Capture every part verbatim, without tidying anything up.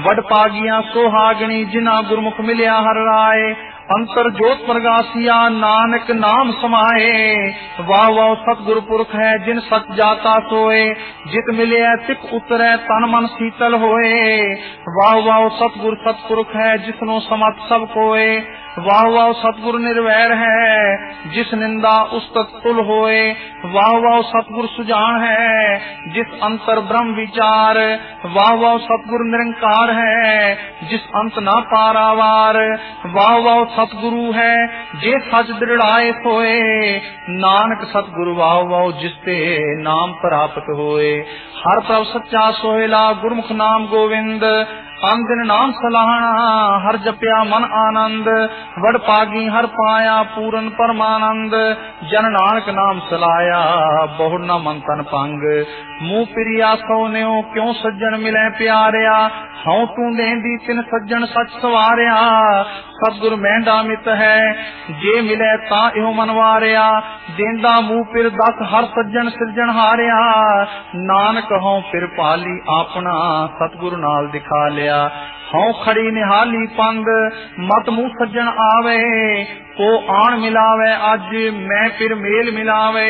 वड पागिया सोहागणी जिना गुरमुख मिलिया हर राय। अंतर जोत प्रगासिया नानक नाम समाए। वाह वाह सतगुर पुरख है जिन सच जाता सोए। जित मिले तिक उतरे तन मन शीतल होए। वाह वाह सतगुर सतपुरख है जिसनो समत सब कोए। वाह वाह सतगुर निर्वैर है जिस निंदा उस्तत तुल होए। वाह वाह सतगुर सुजान है जिस अंतर ब्रह्म विचार। वाह वाह सतगुर निरंकार है जिस अंत ना पारावार। वाह वाह सतगुरु है जे सच दृढ़ाए सोए। नानक सतगुरु वाह वाह जिसते नाम प्राप्त होए। हर प्रभ सच्चा सोहेला गुरमुख नाम गोविंद। अंदिन नाम सलाहना हर जप्या मन आनंद। वड पागी हर पाया पूरन परमानंद। जन नानक नाम सलाया बहु न मन तन पंग। मुंह पिरिया सोन्यो क्यों सज्जन मिले प्यारिया। हूं तू देंदी तिन सज्जन सच सवारिया। सतगुर मेंढा मित है जे मिले ता इहो मनवारिया। देंदा मुंह पिर दस हर सज्जन सिरजन हारिया। नानक हों फिर पाली अपना सतगुरु नाल दिखा लिया। हूं खड़ी निहाली पंद मत मुंह सज्जन आवे। को आन मिलावे अज मैं फिर मेल मिलावे।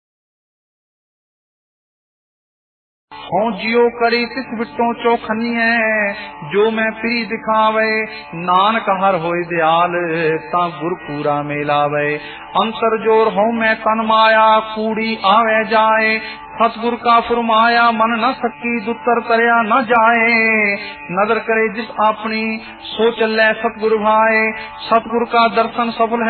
हूं जियो करी तिस विटों चौखनिए जो मैं पी दिखावे। नानक हर होए दयाल ता गुर पूरा मेलावे। अंतर जोर हूं मैं तन माया कूड़ी आवे जाए। सतगुर का फरमाया मन न सकी दुतर तरया न जाए। नजर करे जिस अपनी सो चले सतगुर भाए। सतगुर का दर्शन सफल